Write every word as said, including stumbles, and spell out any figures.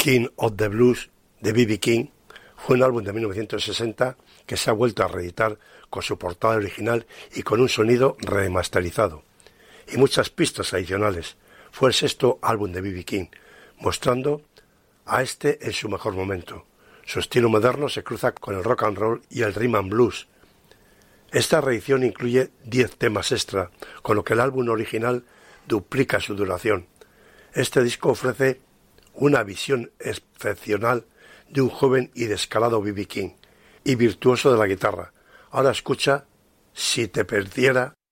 King of the Blues de B B King fue un álbum de mil novecientos sesenta que se ha vuelto a reeditar con su portada original y con un sonido remasterizado y muchas pistas adicionales. Fue el sexto álbum de B B King, mostrando a este en su mejor momento. Su estilo moderno se cruza con el rock and roll y el rhythm and blues. Esta reedición incluye diez temas extra, con lo que el álbum original duplica su duración. Este disco ofrece una visión excepcional de un joven y descalado B B King y virtuoso de la guitarra. Ahora escucha Si te perdiera